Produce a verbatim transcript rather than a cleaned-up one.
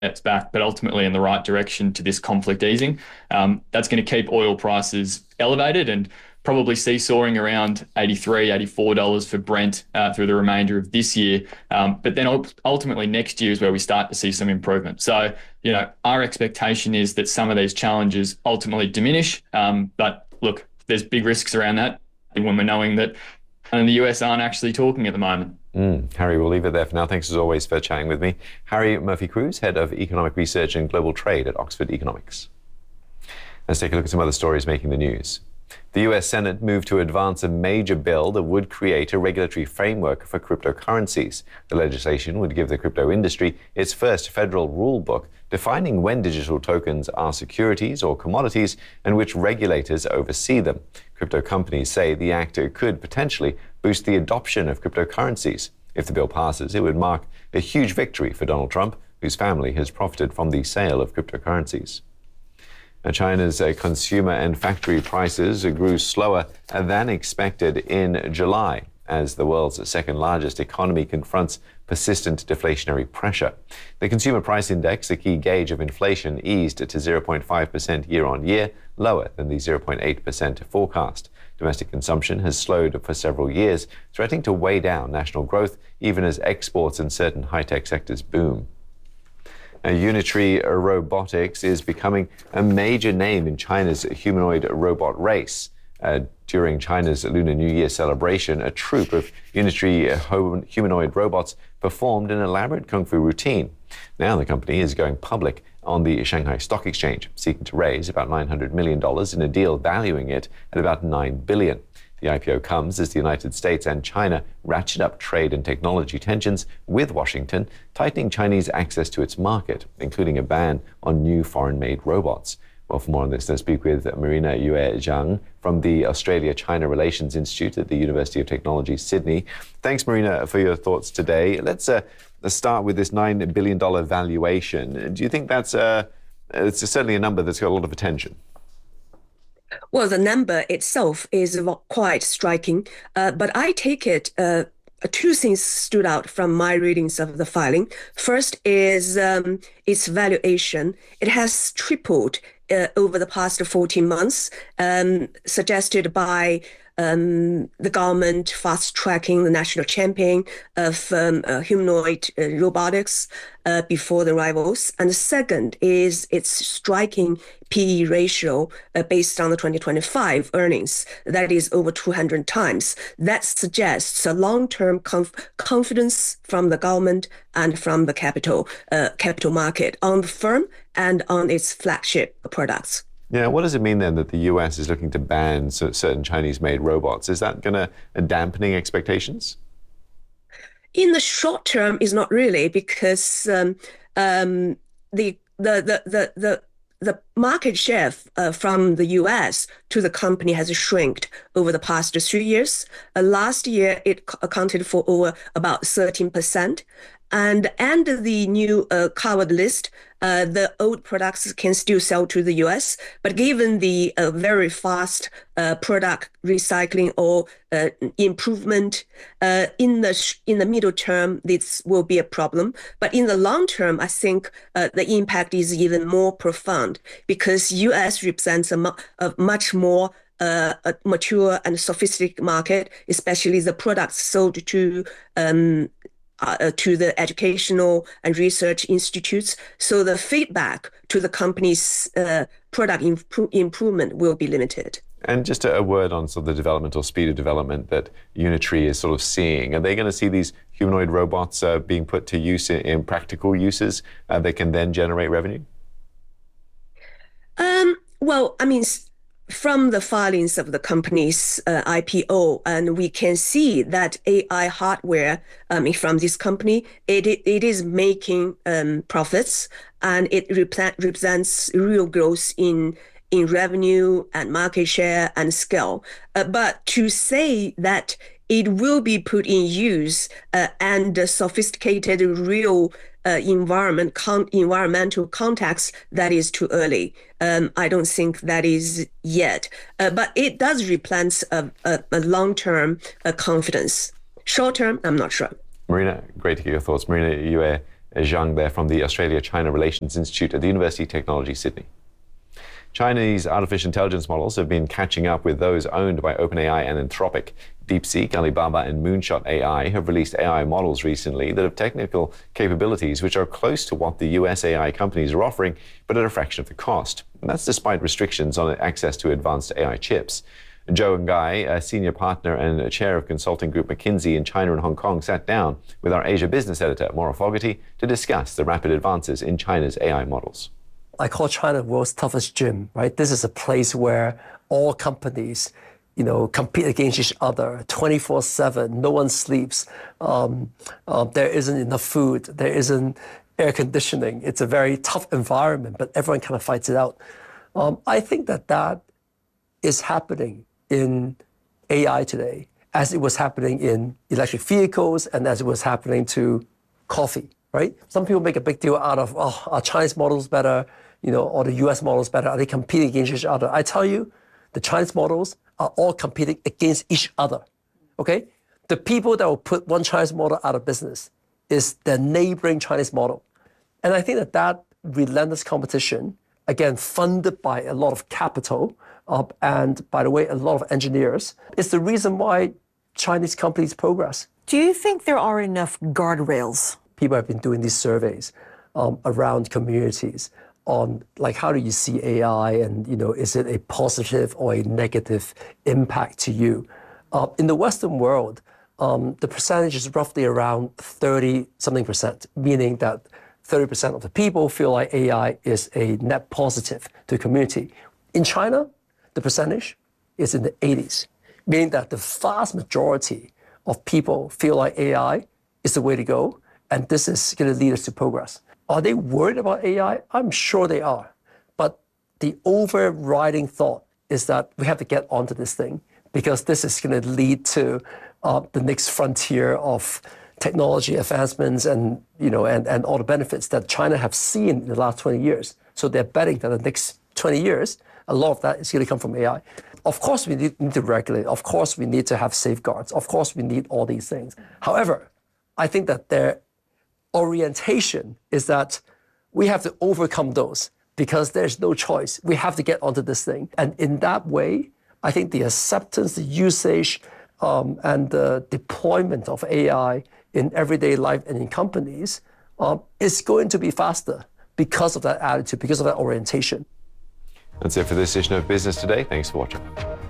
steps back, but ultimately in the right direction to this conflict easing. Um, that's going to keep oil prices elevated and probably see soaring around eighty-three dollars, eighty-four dollars for Brent uh, through the remainder of this year. Um, but then ultimately next year is where we start to see some improvement. So, you know, our expectation is that some of these challenges ultimately diminish. Um, but look, there's big risks around that when we're knowing that and the U S aren't actually talking at the moment. Mm, Harry, we'll leave it there for now. Thanks as always for chatting with me. Harry Murphy-Kruse, Head of Economic Research and Global Trade at Oxford Economics. Let's take a look at some other stories making the news. The U S Senate moved to advance a major bill that would create a regulatory framework for cryptocurrencies. The legislation would give the crypto industry its first federal rule book defining when digital tokens are securities or commodities and which regulators oversee them. Crypto companies say the act could potentially boost the adoption of cryptocurrencies. If the bill passes, it would mark a huge victory for Donald Trump, whose family has profited from the sale of cryptocurrencies. Now, China's uh, consumer and factory prices grew slower than expected in July as the world's second largest economy confronts persistent deflationary pressure. The consumer price index, a key gauge of inflation, eased to zero point five percent year on year, lower than the zero point eight percent forecast. Domestic consumption has slowed for several years, threatening to weigh down national growth even as exports in certain high-tech sectors boom. Now, Unitree Robotics is becoming a major name in China's humanoid robot race. Uh, during China's Lunar New Year celebration, a troupe of Unitree humanoid robots performed an elaborate kung fu routine. Now the company is going public on the Shanghai Stock Exchange, seeking to raise about nine hundred million dollars in a deal valuing it at about nine billion dollars. The I P O comes as the United States and China ratchet up trade and technology tensions with Washington, tightening Chinese access to its market, including a ban on new foreign-made robots. Well, for more on this, let's speak with Marina Yue Zhang from the Australia-China Relations Institute at the University of Technology, Sydney. Thanks, Marina, for your thoughts today. Let's uh, start with this nine billion dollars valuation. Do you think that's uh, it's certainly a number that's got a lot of attention? Well, the number itself is quite striking, uh, but I take it uh, two things stood out from my readings of the filing. First is um, its valuation. It has tripled uh, over the past fourteen months, um, suggested by Um, the government fast-tracking the national champion of um, uh, humanoid uh, robotics uh, before the rivals. And the second is its striking P E ratio uh, based on the twenty twenty-five earnings. That is over two hundred times. That suggests a long-term conf confidence from the government and from the capital, uh, capital market on the firm and on its flagship products. Yeah, what does it mean then that the U S is looking to ban certain Chinese-made robots? Is that going to uh, dampening expectations? In the short term, is not really, because um, um, the, the the the the the market share uh, from the U S to the company has shrinked over the past three years. Uh, last year, it accounted for over about thirteen percent. And under the new uh, covered list, uh, the old products can still sell to the U S, but given the uh, very fast uh, product recycling or uh, improvement uh, in the in the middle term, this will be a problem. But in the long term, I think uh, the impact is even more profound, because U S represents a, mu a much more Uh, a mature and sophisticated market, especially the products sold to um, uh, to the educational and research institutes. So the feedback to the company's uh, product imp improvement will be limited. And just a, a word on sort of the development or speed of development that Unitree is sort of seeing. Are they going to see these humanoid robots uh, being put to use in, in practical uses uh, that can then generate revenue? Um, well, I mean, from the filings of the company's uh, I P O, and we can see that A I hardware um, from this company, it, it is making um, profits, and it represents real growth in in revenue and market share and scale. Uh, but to say that it will be put in use uh, and uh, sophisticated real Uh, environment, con environmental context, that is too early. Um, I don't think that is yet, uh, but it does represent a, a, a long-term uh, confidence. Short-term, I'm not sure. Marina, great to get your thoughts. Marina Yue Zhang there from the Australia-China Relations Institute at the University of Technology, Sydney. Chinese artificial intelligence models have been catching up with those owned by OpenAI and Anthropic. DeepSeek, Alibaba, and Moonshot A I have released A I models recently that have technical capabilities which are close to what the U S A I companies are offering, but at a fraction of the cost. And that's despite restrictions on access to advanced A I chips. Zhou Engai, a senior partner and chair of consulting group McKinsey in China and Hong Kong, sat down with our Asia business editor, Maura Fogarty, to discuss the rapid advances in China's A I models. I call China the world's toughest gym, right? This is a place where all companies, you know, compete against each other twenty-four seven. No one sleeps. Um, uh, there isn't enough food. There isn't air conditioning. It's a very tough environment, but everyone kind of fights it out. Um, I think that that is happening in A I today, as it was happening in electric vehicles and as it was happening to coffee, right? Some people make a big deal out of, oh, are Chinese models better, you know, or the U S models better? Are they competing against each other? I tell you, the Chinese models are all competing against each other, okay? The people that will put one Chinese model out of business is the neighboring Chinese model. And I think that that relentless competition, again, funded by a lot of capital, uh, and by the way, a lot of engineers, is the reason why Chinese companies progress. Do you think there are enough guardrails? People have been doing these surveys um, around communities on, like, how do you see A I, and, you know, is it a positive or a negative impact to you? Uh, in the Western world, um, the percentage is roughly around thirty something percent, meaning that thirty percent of the people feel like A I is a net positive to the community. In China, the percentage is in the eighties, meaning that the vast majority of people feel like A I is the way to go, and this is going to lead us to progress. Are they worried about A I? I'm sure they are. But the overriding thought is that we have to get onto this thing, because this is going to lead to uh, the next frontier of technology advancements and, you know, and, and all the benefits that China have seen in the last twenty years. So they're betting that the next twenty years, a lot of that is going to come from A I. Of course, we need, need to regulate. Of course, we need to have safeguards. Of course, we need all these things. However, I think that their orientation is that we have to overcome those, because there's no choice. We have to get onto this thing. And in that way, I think the acceptance, the usage, um, and the deployment of A I in everyday life and in companies um, is going to be faster because of that attitude, because of that orientation. That's it for this edition of Business Today. Thanks for watching.